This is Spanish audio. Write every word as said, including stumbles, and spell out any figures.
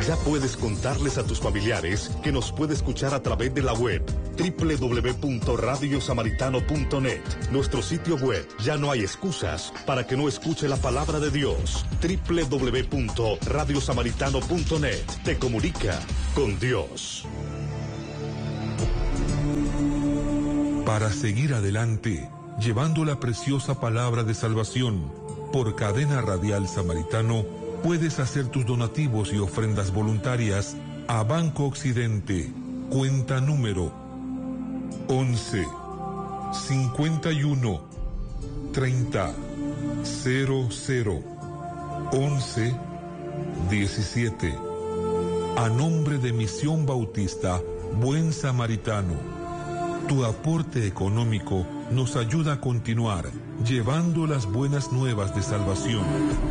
Ya puedes contarles a tus familiares que nos puede escuchar a través de la web doble u doble u doble u punto radio samaritano punto net. Nuestro sitio web, ya no hay excusas para que no escuche la palabra de Dios. doble u doble u doble u punto radio samaritano punto net. Te comunica con Dios. Para seguir adelante, llevando la preciosa palabra de salvación, por Cadena Radial Samaritano, puedes hacer tus donativos y ofrendas voluntarias a Banco Occidente, cuenta número once, cincuenta y uno, treinta, cero cero, once, diecisiete. A nombre de Misión Bautista Buen Samaritano. Tu aporte económico nos ayuda a continuar llevando las buenas nuevas de salvación.